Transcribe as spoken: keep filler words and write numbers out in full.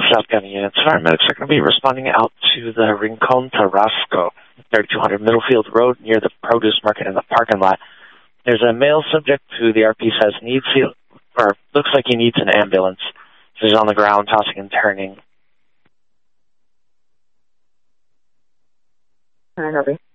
South County units. Paramedics are going to be responding out to the Rincon Tarasco, thirty-two hundred Middlefield Road near the produce market in the parking lot. There's a male subject who the R P says needs, or looks like he needs an ambulance. He's on the ground, tossing and turning. Can I help you?